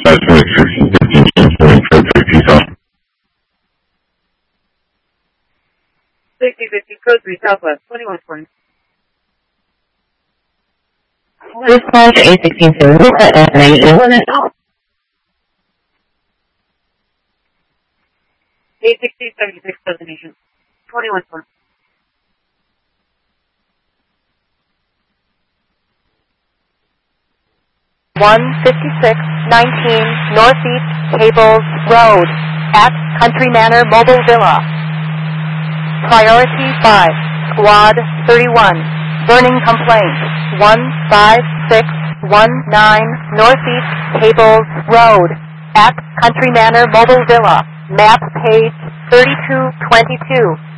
6050 code 3 Southwest, 2120. Dispatch A16 at 911. 86076 destination, 2120. Northeast Cables Road at Country Manor Mobile Villa. Priority 5, Squad 31. Burning complaint 15619 Northeast Cables Road at Country Manor Mobile Villa. Map page 3222.